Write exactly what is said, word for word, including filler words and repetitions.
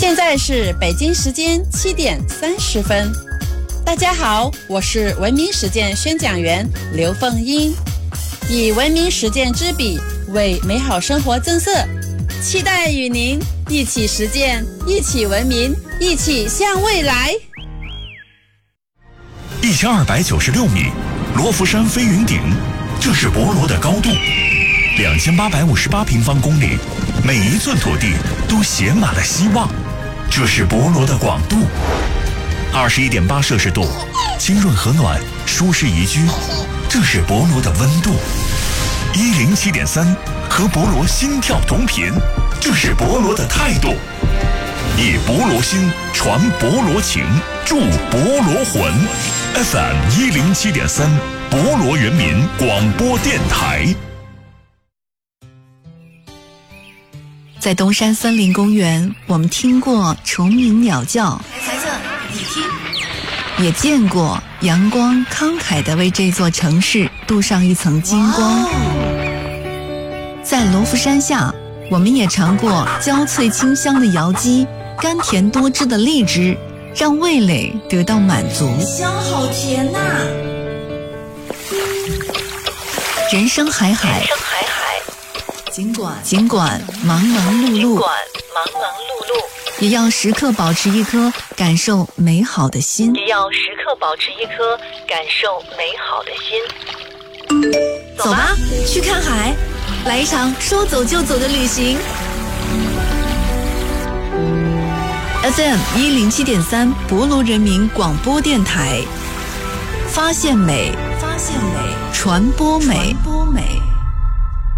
现在是北京时间七点三十分。大家好，我是文明实践宣讲员刘凤英，以文明实践之笔为美好生活增色，期待与您一起实践，一起文明，一起向未来。 一千二百九十六米，罗浮山飞云顶，这是博罗的高度。两千八百五十八平方公里，每一寸土地都写满了希望，这是博罗的广度。二十一点八摄氏度，清润和暖，舒适宜居，这是博罗的温度。一零七点三，和博罗心跳同频，这是博罗的态度。以博罗心传博罗情，助博罗魂。F M 一零七点三，博罗人民广播电台。 在东山森林公园，我们听过虫鸣鸟叫， 孩子，你听， 也见过阳光慷慨地为这座城市镀上一层金光。在罗浮山下，我们也尝过焦脆清香的瑶姬，甘甜多汁的荔枝，让味蕾得到满足。 香好甜呐、啊！ 人生海海， 人生海海。 尽管尽管忙忙碌碌， 尽管忙忙碌碌， 也要时刻保持一颗感受美好的心， 也要时刻保持一颗感受美好的心。 走吧，去看海，来一场说走就走的旅行。F M 一零七点三，博罗人民广播电台，发现美，发现美，传播美，传播美。